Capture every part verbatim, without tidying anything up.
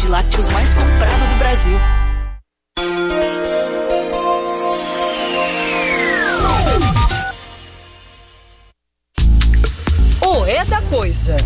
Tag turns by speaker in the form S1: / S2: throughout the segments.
S1: de lácteos mais comprada do Brasil. O É da Coisa.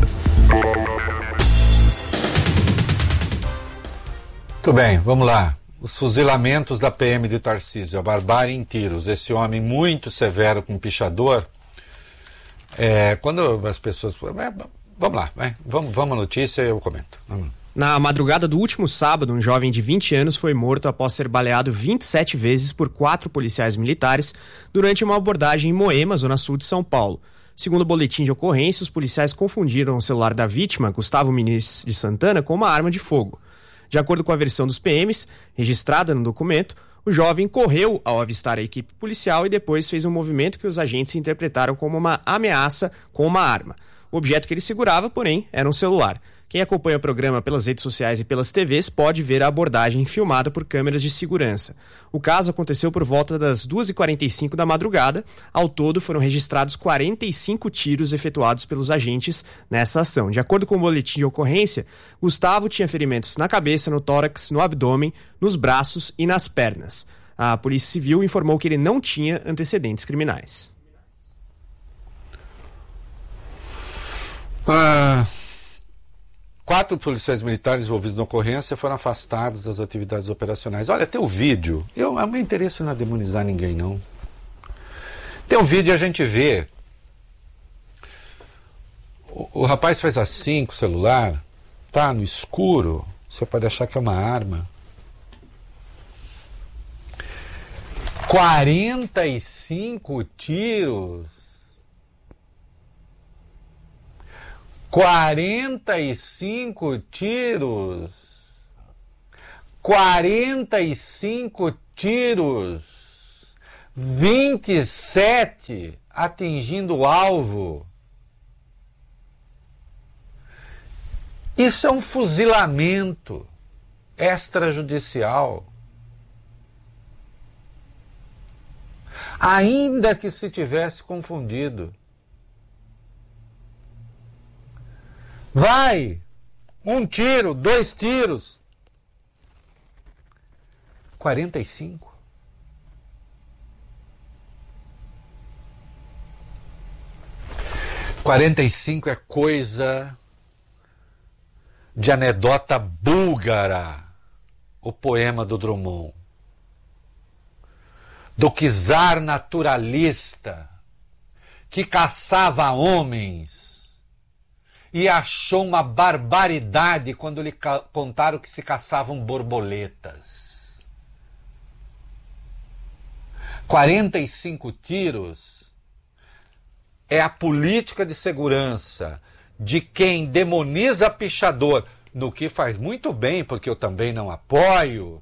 S2: Muito bem, vamos lá. Os fuzilamentos da P M de Tarcísio, a barbárie em tiros. Esse homem muito severo com pichador. É, quando as pessoas... É, vamos lá, vai, vamos, vamos à notícia e eu comento. Vamos.
S3: Na madrugada do último sábado, um jovem de vinte anos foi morto após ser baleado vinte e sete vezes por quatro policiais militares durante uma abordagem em Moema, zona sul de São Paulo. Segundo o boletim de ocorrência, os policiais confundiram o celular da vítima, Gustavo Muniz de Santana, com uma arma de fogo. De acordo com a versão dos P Ms, registrada no documento, o jovem correu ao avistar a equipe policial e depois fez um movimento que os agentes interpretaram como uma ameaça com uma arma. O objeto que ele segurava, porém, era um celular. Quem acompanha o programa pelas redes sociais e pelas T Vs pode ver a abordagem filmada por câmeras de segurança. O caso aconteceu por volta das duas e quarenta e cinco da madrugada. Ao todo, foram registrados quarenta e cinco tiros efetuados pelos agentes nessa ação. De acordo com o boletim de ocorrência, Gustavo tinha ferimentos na cabeça, no tórax, no abdômen, nos braços e nas pernas. A Polícia Civil informou que ele não tinha antecedentes criminais.
S2: Ah... Quatro policiais militares envolvidos na ocorrência foram afastados das atividades operacionais. Olha, tem o vídeo. Eu, o meu interesse não é demonizar ninguém, não. Tem um vídeo e a gente vê. O, o rapaz faz assim com o celular, tá no escuro, você pode achar que é uma arma. quarenta e cinco tiros. quarenta e cinco tiros, quarenta e cinco tiros, vinte e sete atingindo o alvo. Isso é um fuzilamento extrajudicial. Ainda que se tivesse confundido. Vai, um tiro, dois tiros. quarenta e cinco. quarenta e cinco é coisa de anedota búlgara, o poema do Drummond. Do czar naturalista que caçava homens e achou uma barbaridade quando lhe contaram que se caçavam borboletas. quarenta e cinco tiros é a política de segurança de quem demoniza pichador, no que faz muito bem, porque eu também não apoio,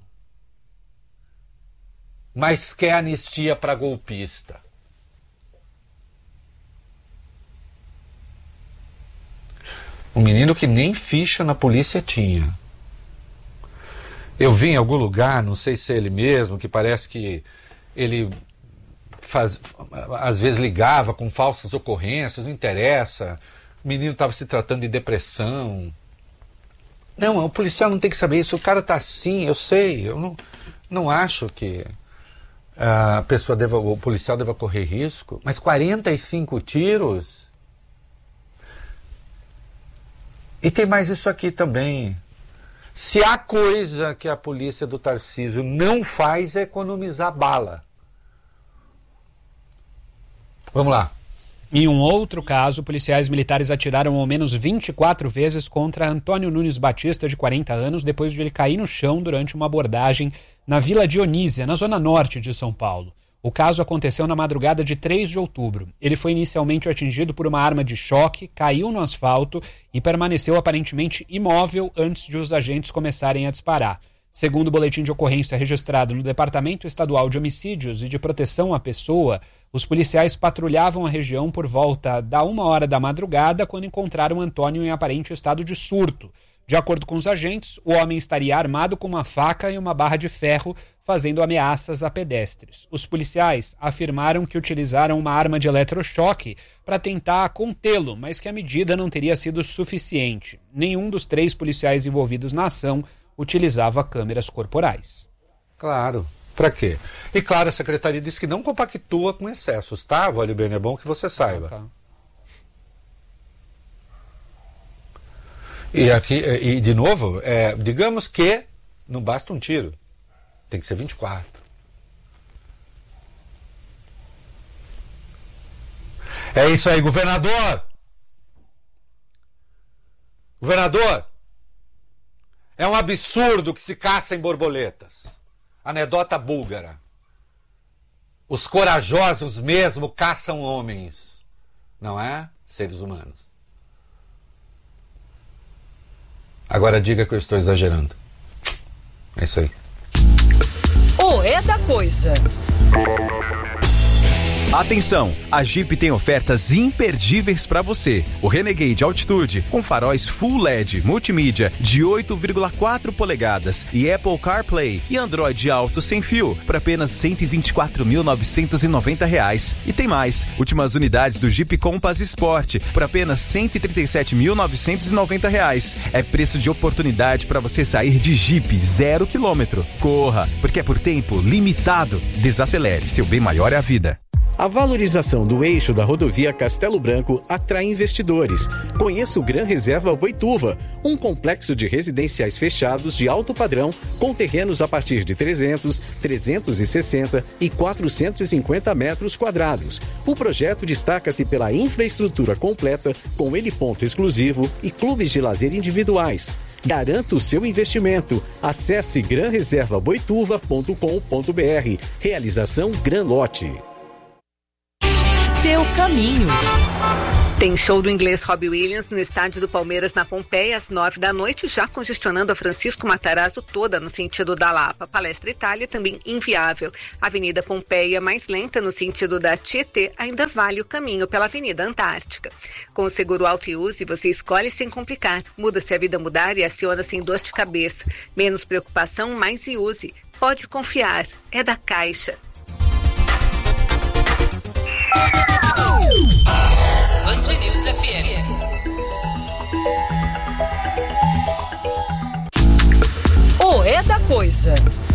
S2: mas quer anistia para golpista. Um menino que nem ficha na polícia tinha. Eu vi em algum lugar, não sei se é ele mesmo, que parece que ele faz, às vezes ligava com falsas ocorrências, não interessa. O menino estava se tratando de depressão. Não, o policial não tem que saber isso. O cara está assim, eu sei. Eu não, não acho que a pessoa deva, o policial deva correr risco. Mas quarenta e cinco tiros... E tem mais isso aqui também. Se há coisa que a polícia do Tarcísio não faz é economizar bala. Vamos lá.
S4: Em um outro caso, policiais militares atiraram ao menos vinte e quatro vezes contra Antônio Nunes Batista, de quarenta anos, depois de ele cair no chão durante uma abordagem na Vila Dionísia, na zona norte de São Paulo. O caso aconteceu na madrugada de três de outubro. Ele foi inicialmente atingido por uma arma de choque, caiu no asfalto e permaneceu aparentemente imóvel antes de os agentes começarem a disparar. Segundo o boletim de ocorrência registrado no Departamento Estadual de Homicídios e de Proteção à Pessoa, os policiais patrulhavam a região por volta da uma hora da madrugada quando encontraram Antônio em aparente estado de surto. De acordo com os agentes, o homem estaria armado com uma faca e uma barra de ferro, fazendo ameaças a pedestres. Os policiais afirmaram que utilizaram uma arma de eletrochoque para tentar contê-lo, mas que a medida não teria sido suficiente. Nenhum dos três policiais envolvidos na ação utilizava câmeras corporais.
S2: Claro. Para quê? E claro, a secretaria disse que não compactua com excessos, tá? Vale bem, é bom que você saiba.
S4: Tá.
S2: E aqui, e de novo, é, digamos que não basta um tiro, tem que ser vinte e quatro. É isso aí, governador! Governador! É um absurdo que se caçem borboletas. Anedota búlgara. Os corajosos mesmo caçam homens, não é? Seres humanos. Agora diga que eu estou exagerando. É isso aí.
S1: O É da Coisa.
S5: Atenção, a Jeep tem ofertas imperdíveis para você. O Renegade Altitude com faróis Full L E D multimídia de oito vírgula quatro polegadas e Apple CarPlay e Android Auto sem fio por apenas cento e vinte e quatro mil novecentos e noventa reais. E tem mais, últimas unidades do Jeep Compass Sport por apenas cento e trinta e sete mil novecentos e noventa reais. É preço de oportunidade para você sair de Jeep zero quilômetro. Corra, porque é por tempo limitado. Desacelere, seu bem maior é a vida.
S6: A valorização do eixo da rodovia Castelo Branco atrai investidores. Conheça o Gran Reserva Boituva, um complexo de residenciais fechados de alto padrão com terrenos a partir de trezentos, trezentos e sessenta e quatrocentos e cinquenta metros quadrados. O projeto destaca-se pela infraestrutura completa, com heliponto exclusivo e clubes de lazer individuais. Garanta o seu investimento. Acesse gran reserva boituva ponto com ponto br. Realização Gran Lote.
S1: Seu caminho.
S7: Tem show do inglês Robbie Williams no estádio do Palmeiras na Pompeia às nove da noite, já congestionando a Francisco Matarazzo toda no sentido da Lapa. Palestra Itália também inviável. Avenida Pompeia mais lenta no sentido da Tietê, ainda vale o caminho pela Avenida Antártica. Com o seguro Auto e Use, você escolhe sem complicar. Muda-se a vida mudar e aciona sem dor de cabeça. Menos preocupação, mais e use. Pode confiar, é da Caixa.
S1: Band News F M. O É da Coisa.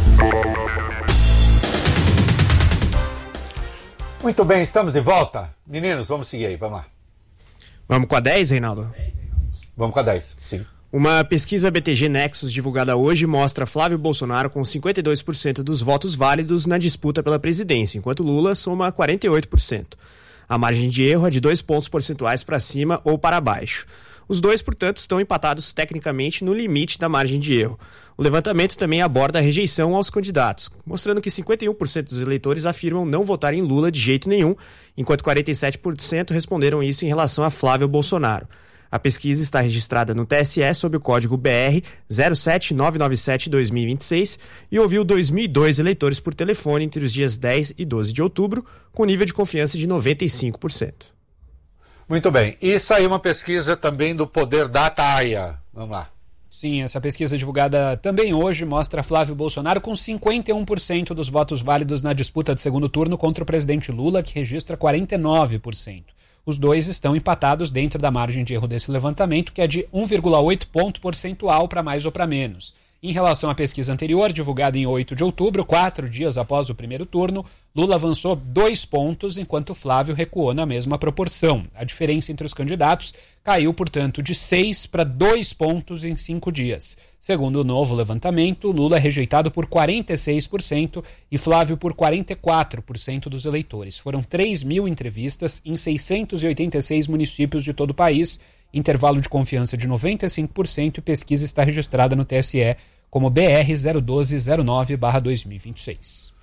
S2: Muito bem, estamos de volta. Meninos, vamos seguir aí, vamos lá.
S3: Vamos com a dez, Reinaldo?
S2: Vamos com a dez, sim.
S3: Uma pesquisa B T G Nexus divulgada hoje mostra Flávio Bolsonaro com cinquenta e dois por cento dos votos válidos na disputa pela presidência, enquanto Lula soma quarenta e oito por cento. A margem de erro é de dois pontos percentuais para cima ou para baixo. Os dois, portanto, estão empatados tecnicamente no limite da margem de erro. O levantamento também aborda a rejeição aos candidatos, mostrando que cinquenta e um por cento dos eleitores afirmam não votar em Lula de jeito nenhum, enquanto quarenta e sete por cento responderam isso em relação a Flávio Bolsonaro. A pesquisa está registrada no T S E sob o código B R zero sete nove nove sete barra dois mil e vinte e seis e ouviu dois mil e dois eleitores por telefone entre os dias dez e doze de outubro, com nível de confiança de noventa e cinco por cento.
S2: Muito bem. E saiu uma pesquisa também do Poder Data A I A. Vamos lá.
S4: Sim, essa pesquisa divulgada também hoje mostra Flávio Bolsonaro com cinquenta e um por cento dos votos válidos na disputa de segundo turno contra o presidente Lula, que registra quarenta e nove por cento. Os dois estão empatados dentro da margem de erro desse levantamento, que é de um vírgula oito ponto percentual para mais ou para menos. Em relação à pesquisa anterior, divulgada em oito de outubro, quatro dias após o primeiro turno, Lula avançou dois pontos, enquanto Flávio recuou na mesma proporção. A diferença entre os candidatos caiu, portanto, de seis para dois pontos em cinco dias. Segundo o novo levantamento, Lula é rejeitado por quarenta e seis por cento e Flávio por quarenta e quatro por cento dos eleitores. Foram três mil entrevistas em seiscentos e oitenta e seis municípios de todo o país, intervalo de confiança de noventa e cinco por cento e pesquisa está registrada no T S E como B R zero um dois zero nove barra dois mil e vinte e seis.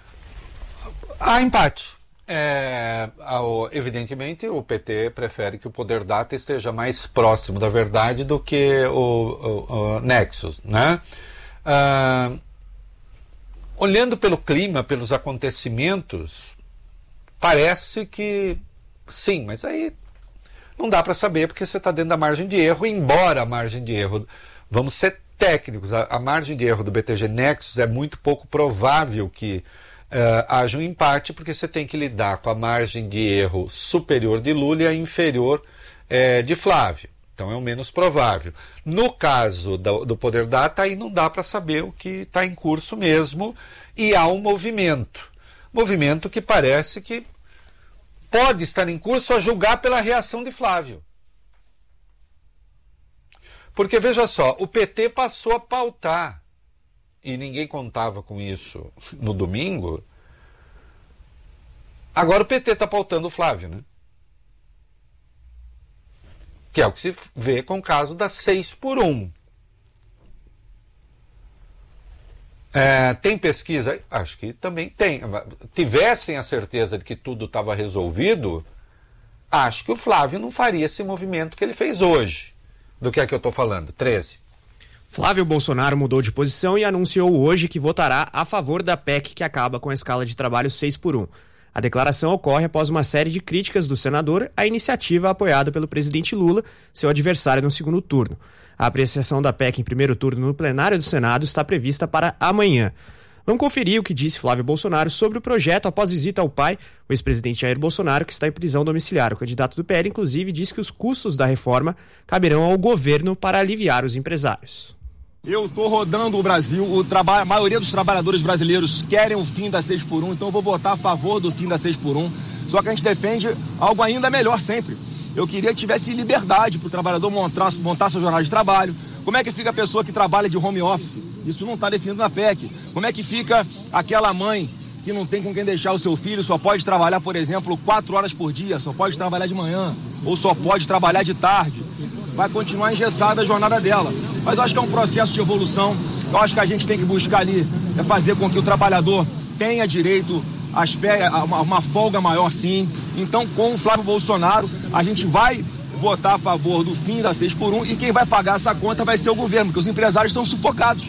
S2: Há empate. É, ao, evidentemente, o P T prefere que o Poder Data esteja mais próximo da verdade do que o, o, o Nexus, né? Ah, olhando pelo clima, pelos acontecimentos, parece que sim, mas aí não dá para saber porque você está dentro da margem de erro, embora a margem de erro, vamos ser técnicos, a, a margem de erro do B T G Nexus é muito pouco provável que Uh, haja um empate, porque você tem que lidar com a margem de erro superior de Lula e a inferior uh, de Flávio. Então é o menos provável. No caso do, do Poder Data, aí não dá para saber o que está em curso mesmo, e há um movimento. Movimento que parece que pode estar em curso a julgar pela reação de Flávio. Porque, veja só, o P T passou a pautar, e ninguém contava com isso no domingo. Agora o P T está pautando o Flávio, né? Que é o que se vê com o caso da seis por um. É, tem pesquisa? Acho que também tem. Tivessem a certeza de que tudo estava resolvido, acho que o Flávio não faria esse movimento que ele fez hoje. Do que é que eu estou falando? treze.
S3: Flávio Bolsonaro mudou de posição e anunciou hoje que votará a favor da P E C que acaba com a escala de trabalho seis por um. A declaração ocorre após uma série de críticas do senador à iniciativa apoiada pelo presidente Lula, seu adversário no segundo turno. A apreciação da P E C em primeiro turno no plenário do Senado está prevista para amanhã. Vamos conferir o que disse Flávio Bolsonaro sobre o projeto após visita ao pai, o ex-presidente Jair Bolsonaro, que está em prisão domiciliar. O candidato do P L, inclusive, disse que os custos da reforma caberão ao governo para aliviar os empresários.
S8: Eu estou rodando o Brasil, o traba- a maioria dos trabalhadores brasileiros querem o fim da seis por um, então eu vou votar a favor do fim da seis por um. Só que a gente defende algo ainda melhor sempre. Eu queria que tivesse liberdade para o trabalhador montar, montar sua jornada de trabalho. Como é que fica a pessoa que trabalha de home office? Isso não está definido na P E C. Como é que fica aquela mãe que não tem com quem deixar o seu filho, só pode trabalhar, por exemplo, quatro horas por dia, só pode trabalhar de manhã, ou só pode trabalhar de tarde? Vai continuar engessada a jornada dela. Mas eu acho que é um processo de evolução. Eu acho que a gente tem que buscar ali é fazer com que o trabalhador tenha direito às férias, a uma, uma folga maior, sim. Então, com o Flávio Bolsonaro, a gente vai votar a favor do fim da seis por um e quem vai pagar essa conta vai ser o governo, porque os empresários estão sufocados.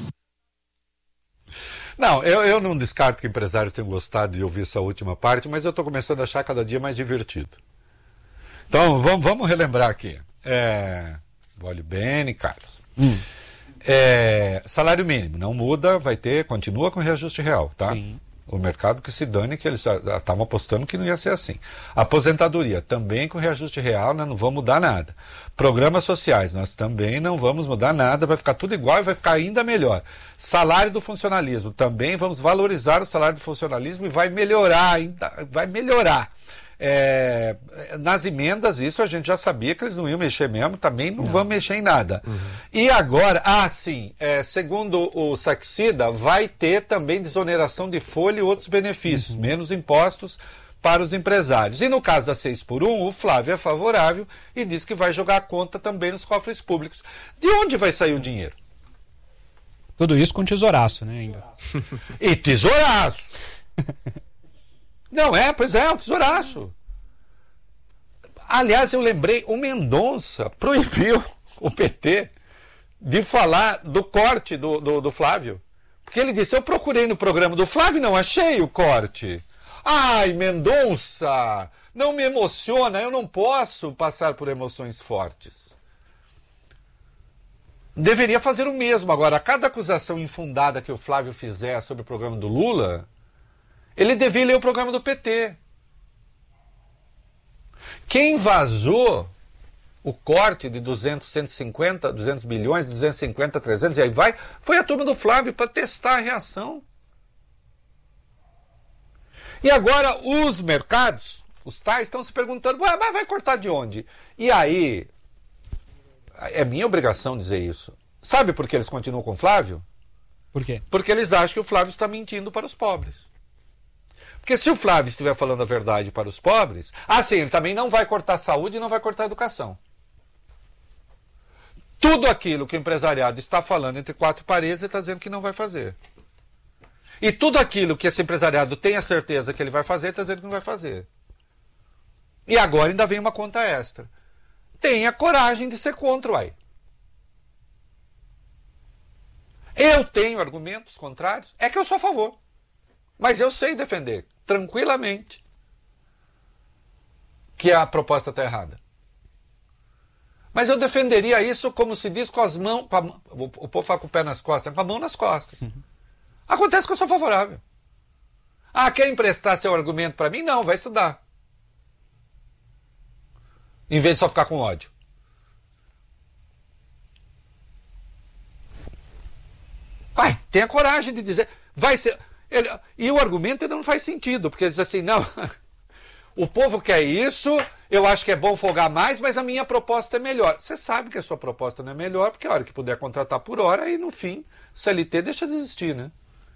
S2: Não, eu, eu não descarto que empresários tenham gostado de ouvir essa última parte, mas eu estou começando a achar cada dia mais divertido. Então, vamos, vamos relembrar aqui. É, olhe bem, Carlos. Hum. É, salário mínimo não muda, vai ter, continua com reajuste real, tá? Sim. O mercado que se dane, que eles estavam apostando que não ia ser assim. Aposentadoria, também com reajuste real, né, não vão mudar nada. Programas sociais, nós também não vamos mudar nada, vai ficar tudo igual e vai ficar ainda melhor. Salário do funcionalismo, também vamos valorizar o salário do funcionalismo e vai melhorar ainda, vai melhorar. É, nas emendas, isso a gente já sabia que eles não iam mexer mesmo, também não, não. vão mexer em nada. Uhum. E agora, ah, sim, é, segundo o Saxida, vai ter também desoneração de folha e outros benefícios, uhum. menos impostos para os empresários. E no caso da seis por um, o Flávio é favorável e diz que vai jogar a conta também nos cofres públicos. De onde vai sair o dinheiro?
S4: Tudo isso com tesouraço, né, ainda?
S2: E tesouraço! Não é, pois é, um tesouraço. Aliás, eu lembrei, o Mendonça proibiu o P T de falar do corte do, do, do Flávio. Porque ele disse, eu procurei no programa do Flávio e não achei o corte. Ai, Mendonça, não me emociona, eu não posso passar por emoções fortes. Deveria fazer o mesmo. Agora, cada acusação infundada que o Flávio fizer sobre o programa do Lula, ele devia ler o programa do P T. Quem vazou o corte de duzentos, cento e cinquenta, duzentos bilhões, duzentos e cinquenta, trezentos e aí vai, foi a turma do Flávio para testar a reação. E agora os mercados, os tais, estão se perguntando, mas vai cortar de onde? E aí, é minha obrigação dizer isso. Sabe por que eles continuam com o Flávio?
S4: Por quê?
S2: Porque eles acham que o Flávio está mentindo para os pobres. Porque se o Flávio estiver falando a verdade para os pobres, assim, ele também não vai cortar a saúde e não vai cortar a educação. Tudo aquilo que o empresariado está falando entre quatro paredes, ele está dizendo que não vai fazer. E tudo aquilo que esse empresariado tem a certeza que ele vai fazer, ele está dizendo que não vai fazer. E agora ainda vem uma conta extra. Tenha coragem de ser contra, uai. Eu tenho argumentos contrários, é que eu sou a favor. Mas eu sei defender, tranquilamente, que a proposta está errada. Mas eu defenderia isso, como se diz, com as mãos... Com a, o povo fala com o pé nas costas, com a mão nas costas. Uhum. Acontece que eu sou favorável. Ah, quer emprestar seu argumento para mim? Não, vai estudar. Em vez de só ficar com ódio. tenha coragem de dizer, vai ser... Ele, e o argumento ainda não faz sentido, porque ele diz assim, não, o povo quer isso, eu acho que é bom folgar mais, mas a minha proposta é melhor. Você sabe que a sua proposta não é melhor, porque a hora que puder contratar por hora, aí no fim, C L T deixa de existir, né?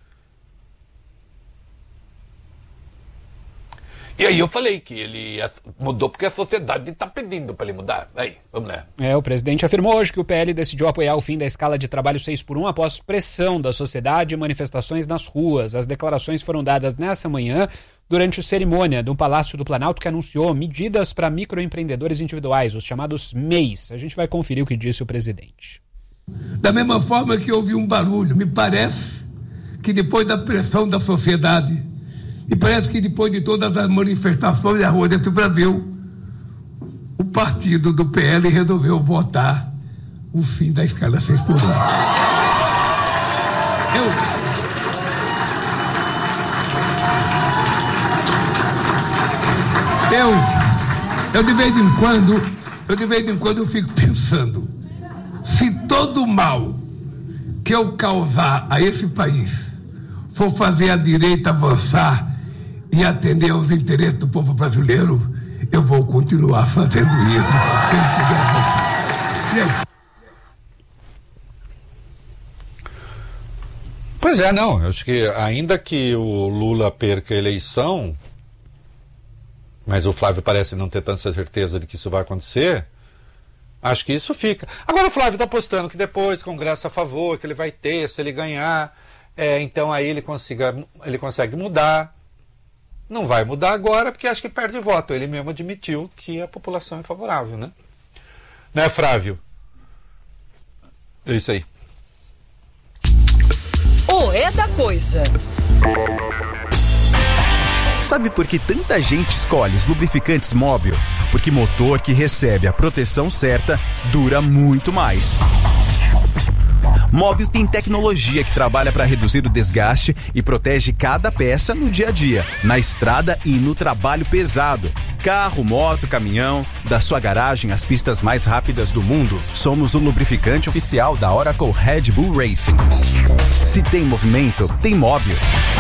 S2: E aí eu falei que ele mudou porque a sociedade está pedindo para ele mudar. Aí, vamos lá.
S4: É, o presidente afirmou hoje que o P L decidiu apoiar o fim da escala de trabalho seis por um após pressão da sociedade e manifestações nas ruas. As declarações foram dadas nessa manhã durante a cerimônia do Palácio do Planalto, que anunciou medidas para microempreendedores individuais, os chamados M E Is. A gente vai conferir o que disse o presidente.
S9: Da mesma forma que houve um barulho, me parece que depois da pressão da sociedade, e parece que depois de todas as manifestações na rua desse Brasil, o partido do P L resolveu votar o fim da escala seis por um. Eu... Eu... Eu de vez em quando, eu de vez em quando eu fico pensando, se todo o mal que eu causar a esse país for fazer a direita avançar e atender aos interesses do povo brasileiro, eu vou continuar fazendo isso.
S2: Pois é, não, eu acho que ainda que o Lula perca a eleição, mas o Flávio parece não ter tanta certeza de que isso vai acontecer, acho que isso fica. Agora o Flávio está apostando que depois, Congresso a favor, que ele vai ter, se ele ganhar, é, então aí ele, consiga, ele consegue mudar. Não vai mudar agora, porque acho que perde voto. Ele mesmo admitiu que a população é favorável, né? Né, Flávio? É isso aí.
S1: O É da Coisa.
S5: Sabe por que tanta gente escolhe os lubrificantes Móbil? Porque motor que recebe a proteção certa dura muito mais. Móbil tem tecnologia que trabalha para reduzir o desgaste e protege cada peça no dia a dia, na estrada e no trabalho pesado. Carro, moto, caminhão, da sua garagem às pistas mais rápidas do mundo, somos o lubrificante oficial da Oracle Red Bull Racing. Se tem movimento, tem Móbil.